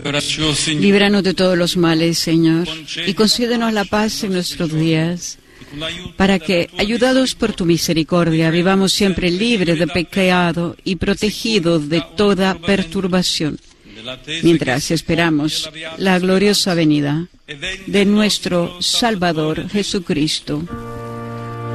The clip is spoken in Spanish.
Líbranos de todos los males, Señor, y concédenos la paz en nuestros días, para que, ayudados por tu misericordia, vivamos siempre libres de pecado y protegidos de toda perturbación, mientras esperamos la gloriosa venida de nuestro Salvador Jesucristo.